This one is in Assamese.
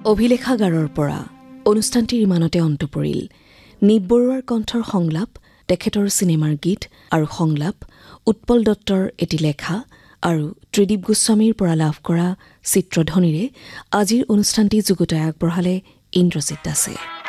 অভিলেখাগাৰৰ পৰা অনুষ্ঠানটিৰ ইমানতে অন্ত পৰিল। নিপ বৰুৱাৰ কণ্ঠৰ সংলাপ, তেখেতৰ চিনেমাৰ গীত আৰু সংলাপ, উৎপল দত্তৰ এটি লেখা আৰু ত্ৰিদীপ গোস্বামীৰ পৰা লাভ কৰা চিত্ৰধ্বনিৰে আজিৰ অনুষ্ঠানটি যুগুতাই আগবঢ়ালে ইন্দ্ৰজিৎ দাসে।